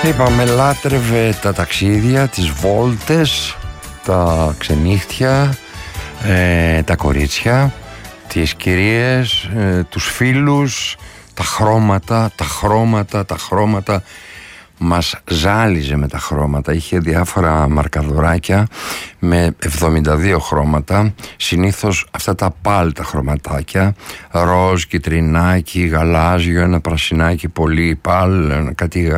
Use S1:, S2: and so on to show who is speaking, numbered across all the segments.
S1: Είπαμε, λάτρευε τα ταξίδια, τις βόλτες, τα ξενύχτια, τα κορίτσια, τις κυρίες, τους φίλους, τα χρώματα. Μας ζάλιζε με τα χρώματα. Είχε διάφορα μαρκαδοράκια με 72 χρώματα. Συνήθως αυτά τα πάλτα χρωματάκια, ροζ, κιτρινάκι, γαλάζιο, ένα πρασινάκι πολύ πάλ, κάτι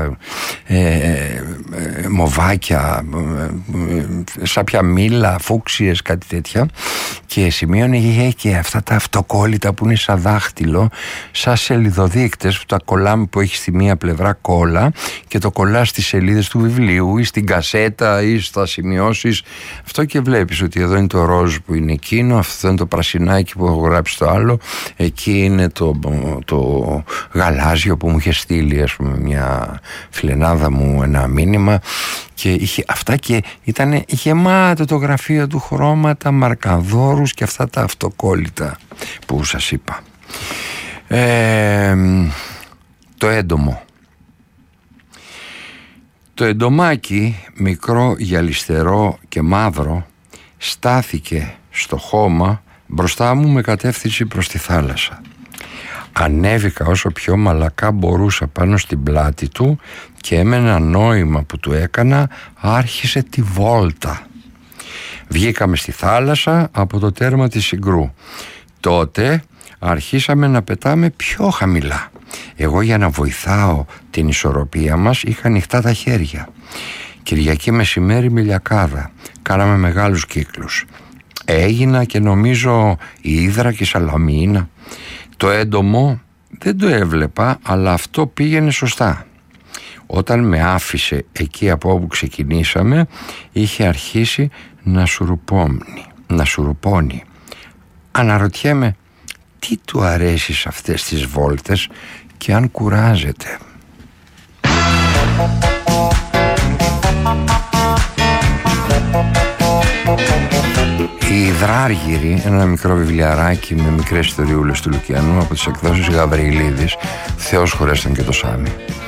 S1: μοβάκια, σάπια μήλα, φούξιες, κάτι τέτοια. Και σημείωνε είχε και αυτά τα αυτοκόλλητα που είναι σαν δάχτυλο, σαν σελιδοδείκτες που τα κολλάμε, που έχει στη μία πλευρά κόλλα και το κολλάς στις σελίδες του βιβλίου ή στην κασέτα ή στα σημειώσεις. Αυτό και βλέπεις ότι εδώ είναι το ροζ που είναι εκείνο, αυτό είναι το πρασινάκι που έχω γράψει το άλλο, εκεί είναι το γαλάζιο που μου είχε στείλει, ας πούμε, μια φιλενάδα μου ένα μήνυμα. Και είχε αυτά και ήταν γεμάτο το γραφείο του χρώματα, μαρκαδόρους και αυτά τα αυτοκόλλητα που σας είπα. Το έντομο. Το εντομάκι, μικρό, γυαλιστερό και μαύρο, στάθηκε στο χώμα μπροστά μου με κατεύθυνση προς τη θάλασσα. Ανέβηκα όσο πιο μαλακά μπορούσα πάνω στην πλάτη του και με ένα νόημα που του έκανα άρχισε τη βόλτα. Βγήκαμε στη θάλασσα από το τέρμα της Συγκρού. Τότε αρχίσαμε να πετάμε πιο χαμηλά. Εγώ, για να βοηθάω την ισορροπία μας, είχα ανοιχτά τα χέρια. Κυριακή μεσημέρι μιλιακάδα. Κάναμε μεγάλους κύκλους. Έγινα και νομίζω η Ύδρα και η Σαλαμίνα. Το έντομο δεν το έβλεπα, αλλά αυτό πήγαινε σωστά. Όταν με άφησε εκεί από όπου ξεκινήσαμε, είχε αρχίσει να σουρουπώνει. Αναρωτιέμαι τι του αρέσει σε αυτές τις βόλτες και αν κουράζεται. Η Υδράργυρη, ένα μικρό βιβλιαράκι με μικρές ιστοριούλες του Λουκιανού από τις εκδόσεις Γαβριλίδης. Θεός χωρέσταν και το Σάμι.